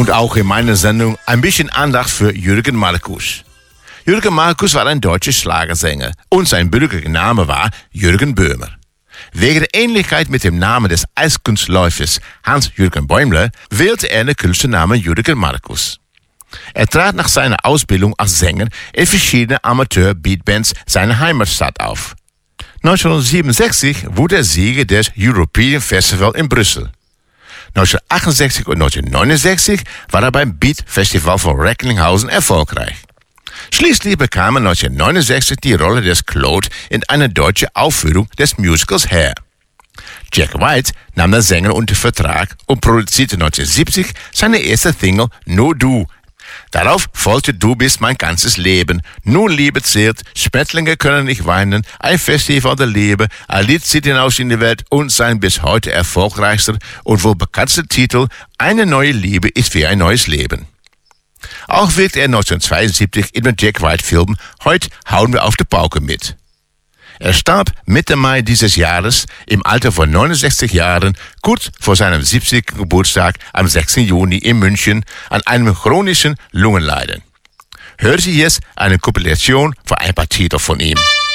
Und auch in meiner Sendung ein bisschen Andacht für Jürgen Markus. Jürgen Markus war ein deutscher Schlagersänger und sein bürgerlicher Name war Jürgen Böhmer. Wegen der Ähnlichkeit mit dem Namen des Eiskunstläufers Hans-Jürgen Bäumler wählte er den Künstlernamen Jürgen Markus. Er trat nach seiner Ausbildung als Sänger in verschiedenen Amateur-Beatbands seiner Heimatstadt auf. 1967 wurde er Sieger des European Festival in Brüssel. 1968 und 1969 war er beim Beat Festival von Recklinghausen erfolgreich. Schließlich bekam er 1969 die Rolle des Claude in einer deutschen Aufführung des Musicals Hair. Jack White nahm den Sänger unter Vertrag und produzierte 1970 seine erste Single Nur Du. Darauf folgte Du bist mein ganzes Leben, Nur Liebe zählt, Schmetterlinge können nicht weinen, ein Festival der Liebe, ein Lied zieht hinaus in die Welt und sein bis heute erfolgreichster und wohl bekanntester Titel Eine neue Liebe ist wie ein neues Leben. Auch wirkte er 1972 in dem Jack White Film Heute hauen wir auf die Pauke mit. Er starb Mitte Mai dieses Jahres im Alter von 69 Jahren, kurz vor seinem 70. Geburtstag am 6. Juni in München an einem chronischen Lungenleiden. Hören Sie jetzt eine Kompilation von ein paar Titeln von ihm.